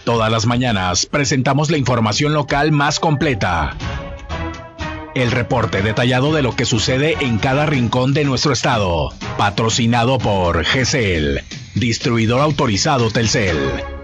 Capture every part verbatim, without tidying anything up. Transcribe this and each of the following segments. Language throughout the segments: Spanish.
Todas las mañanas presentamos la información local más completa. El reporte detallado de lo que sucede en cada rincón de nuestro estado. Patrocinado por G C L, distribuidor autorizado Telcel.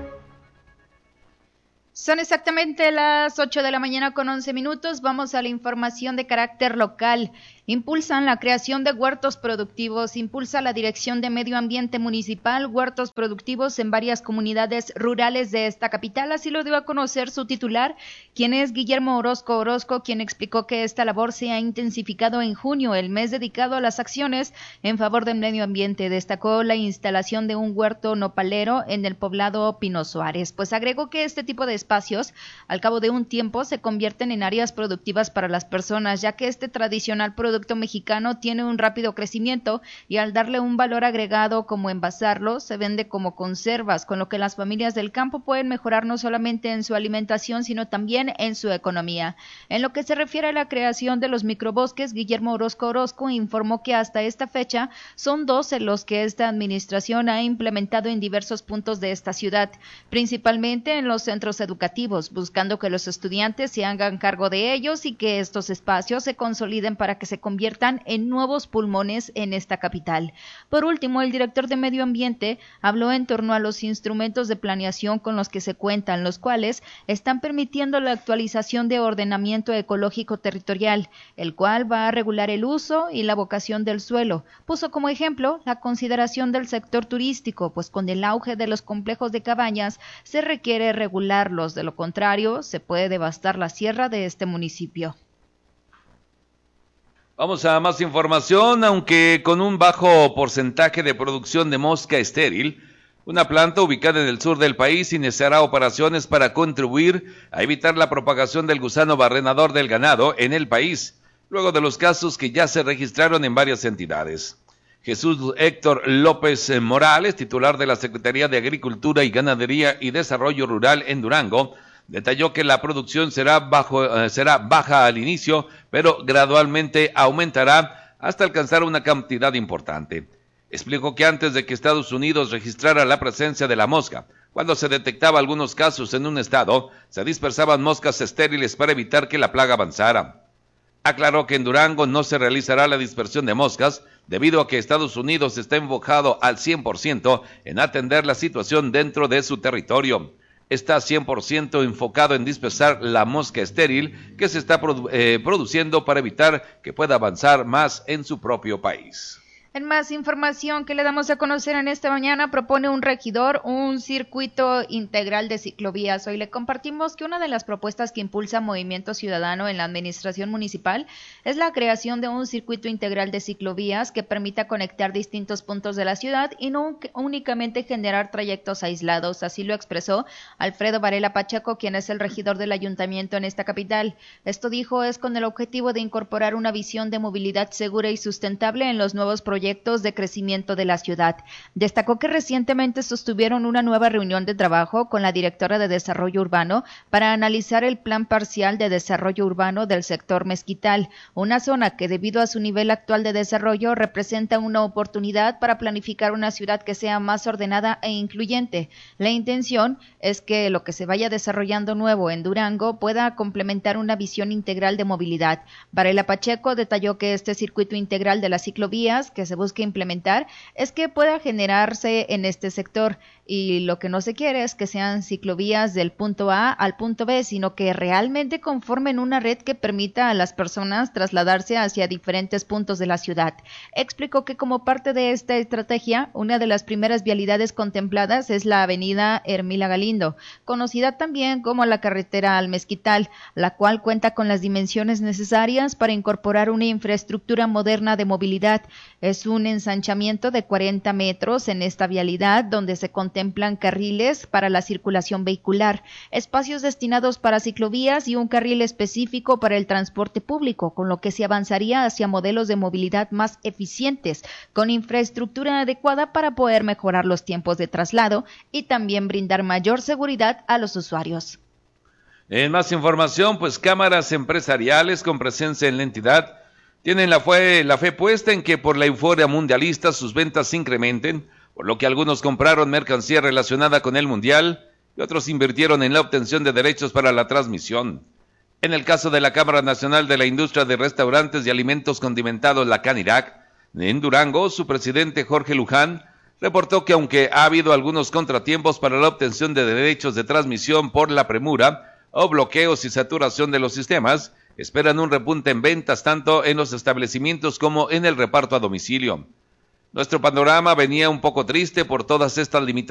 Son exactamente las ocho de la mañana con once minutos. Vamos a la información de carácter local. Impulsan la creación de huertos productivos. Impulsa la Dirección de Medio Ambiente Municipal huertos productivos en varias comunidades rurales de esta capital. Así lo dio a conocer su titular, quien es Guillermo Orozco Orozco, quien explicó que esta labor se ha intensificado en junio, el mes dedicado a las acciones en favor del medio ambiente. Destacó la instalación de un huerto nopalero en el poblado Pino Suárez. Pues agregó que este tipo de espacios, al cabo de un tiempo, se convierten en áreas productivas para las personas, ya que este tradicional producto mexicano tiene un rápido crecimiento y al darle un valor agregado como envasarlo, se vende como conservas, con lo que las familias del campo pueden mejorar no solamente en su alimentación, sino también en su economía. En lo que se refiere a la creación de los microbosques, Guillermo Orozco Orozco informó que hasta esta fecha son doce los que esta administración ha implementado en diversos puntos de esta ciudad, principalmente en los centros educativos, buscando que los estudiantes se hagan cargo de ellos y que estos espacios se consoliden para que se conviertan en nuevos pulmones en esta capital. Por último, el director de Medio Ambiente habló en torno a los instrumentos de planeación con los que se cuentan, los cuales están permitiendo la actualización de ordenamiento ecológico territorial, el cual va a regular el uso y la vocación del suelo. Puso como ejemplo la consideración del sector turístico, pues con el auge de los complejos de cabañas se requiere regularlos, de lo contrario se puede devastar la sierra de este municipio. Vamos a más información. Aunque con un bajo porcentaje de producción de mosca estéril, una planta ubicada en el sur del país iniciará operaciones para contribuir a evitar la propagación del gusano barrenador del ganado en el país, luego de los casos que ya se registraron en varias entidades. Jesús Héctor López Morales, titular de la Secretaría de Agricultura y Ganadería y Desarrollo Rural en Durango, detalló que la producción será, bajo, eh, será baja al inicio, pero gradualmente aumentará hasta alcanzar una cantidad importante. Explicó que antes de que Estados Unidos registrara la presencia de la mosca, cuando se detectaba algunos casos en un estado, se dispersaban moscas estériles para evitar que la plaga avanzara. Aclaró que en Durango no se realizará la dispersión de moscas, debido a que Estados Unidos está enfocado al cien por ciento en atender la situación dentro de su territorio. Está cien por ciento enfocado en dispersar la mosca estéril que se está produ- eh, produciendo para evitar que pueda avanzar más en su propio país. En más información que le damos a conocer en esta mañana, propone un regidor un circuito integral de ciclovías. Hoy le compartimos que una de las propuestas que impulsa Movimiento Ciudadano en la administración municipal es la creación de un circuito integral de ciclovías que permita conectar distintos puntos de la ciudad y no únicamente generar trayectos aislados. Así lo expresó Alfredo Varela Pacheco, quien es el regidor del ayuntamiento en esta capital. Esto, dijo, es con el objetivo de incorporar una visión de movilidad segura y sustentable en los nuevos proyectos proyectos de crecimiento de la ciudad. Destacó que recientemente sostuvieron una nueva reunión de trabajo con la directora de Desarrollo Urbano para analizar el plan parcial de desarrollo urbano del sector Mezquital, una zona que debido a su nivel actual de desarrollo representa una oportunidad para planificar una ciudad que sea más ordenada e incluyente. La intención es que lo que se vaya desarrollando nuevo en Durango pueda complementar una visión integral de movilidad. Varela Pacheco detalló que este circuito integral de las ciclovías que se busca implementar es que pueda generarse en este sector, y lo que no se quiere es que sean ciclovías del punto A al punto B, sino que realmente conformen una red que permita a las personas trasladarse hacia diferentes puntos de la ciudad. Explicó que como parte de esta estrategia, una de las primeras vialidades contempladas es la avenida Hermila Galindo, conocida también como la carretera al Mezquital, la cual cuenta con las dimensiones necesarias para incorporar una infraestructura moderna de movilidad. Es un ensanchamiento de cuarenta metros en esta vialidad, donde se contemplan carriles para la circulación vehicular, espacios destinados para ciclovías y un carril específico para el transporte público, con lo que se avanzaría hacia modelos de movilidad más eficientes, con infraestructura adecuada para poder mejorar los tiempos de traslado y también brindar mayor seguridad a los usuarios. En más información, pues cámaras empresariales con presencia en la entidad tienen la fe, la fe puesta en que por la euforia mundialista sus ventas se incrementen, por lo que algunos compraron mercancía relacionada con el mundial y y otros invirtieron en la obtención de derechos para la transmisión. En el caso de la Cámara Nacional de la Industria de Restaurantes y Alimentos Condimentados, la CANIRAC, en Durango, su presidente Jorge Luján reportó que aunque ha habido algunos contratiempos para la obtención de derechos de transmisión por la premura o bloqueos y saturación de los sistemas, esperan un repunte en ventas tanto en los establecimientos como en el reparto a domicilio. Nuestro panorama venía un poco triste por todas estas limitaciones